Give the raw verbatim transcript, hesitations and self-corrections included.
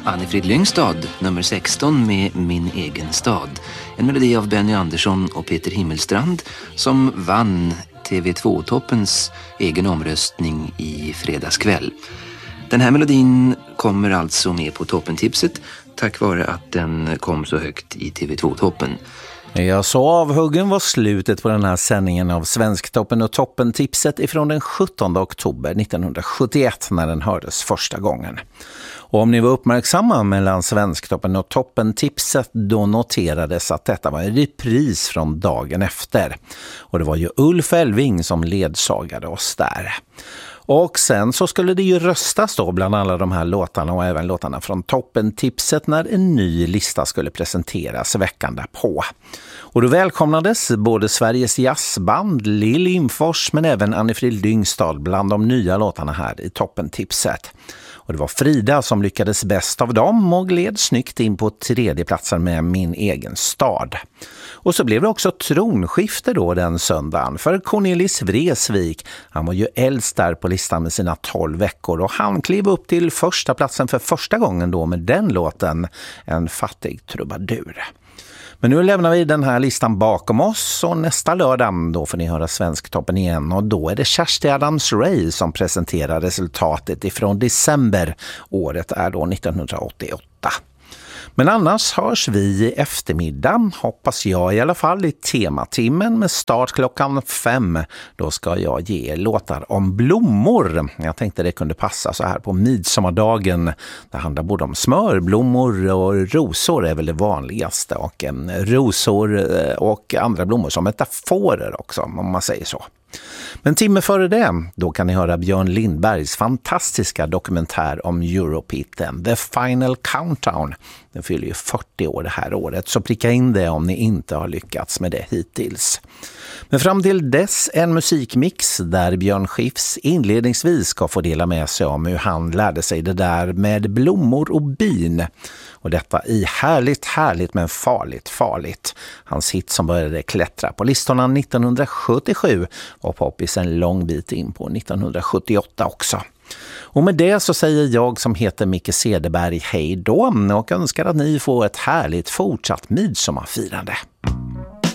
Annifrid Lyngstad, nummer sexton med Min egen stad. En melodi av Benny Andersson och Peter Himmelstrand som vann T V två-toppens egen omröstning i fredagskväll. Den här melodin kommer alltså med på toppentipset tack vare att den kom så högt i T V två-toppen. Ja, så avhuggen var slutet på den här sändningen av Svensktoppen och toppentipset ifrån den sjuttonde oktober nittonhundrasjuttioett när den hördes första gången. Och om ni var uppmärksamma mellan Svensktoppen och toppentipset, då noterades att detta var en repris från dagen efter. Och det var ju Ulf Elving som ledsagade oss där. Och sen så skulle det ju röstas då bland alla de här låtarna och även låtarna från toppentipset när en ny lista skulle presenteras veckan därpå. Och då välkomnades både Sveriges jazzband, Lill Infors men även Annifrid Lyngstad bland de nya låtarna här i toppentipset. Och det var Frida som lyckades bäst av dem och gled snyggt in på tredje platsen med Min egen stad. Och så blev det också tronskifte då den söndagen för Cornelis Vreeswijk. Han var ju äldst där på listan med sina tolv veckor och han klev upp till första platsen för första gången då med den låten, En fattig trubadur. Men nu lämnar vi den här listan bakom oss och nästa lördag då får ni höra Svensktoppen igen och då är det Kersti Adams Ray som presenterar resultatet ifrån december. Året är då nittonhundraåttioåtta. Men annars hörs vi i eftermiddag, hoppas jag i alla fall, i tematimmen med start klockan fem. Då ska jag ge låtar om blommor. Jag tänkte det kunde passa så här på midsommardagen. Det handlar både om smörblommor och rosor är väl det vanligaste. Och en rosor och andra blommor som metaforer också, om man säger så. Men timme före det, då kan ni höra Björn Lindbergs fantastiska dokumentär om Europeaten, The Final Countdown. Den fyller ju fyrtio år det här året, så pricka in det om ni inte har lyckats med det hittills. Men fram till dess en musikmix där Björn Skifs inledningsvis ska få dela med sig om hur han lärde sig det där med blommor och bin. Och detta i Härligt, härligt men farligt, farligt. Hans hit som började klättra på listorna nittonhundrasjuttiosju och poppis en lång bit in på nittonhundrasjuttioåtta också. Och med det så säger jag som heter Micke Cederberg hej då och önskar att ni får ett härligt fortsatt midsommarfirande.